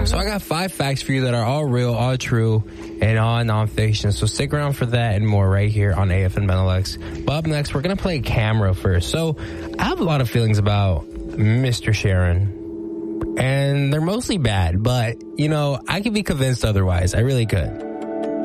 So I got 5 facts for you that are all real, all true, and all nonfiction. So stick around for that and more right here on AFN Benelux. But up next, we're going to play Camera first. So I have a lot of feelings about Mr. Sharon, and they're mostly bad, but, you know, I could be convinced otherwise. I really could.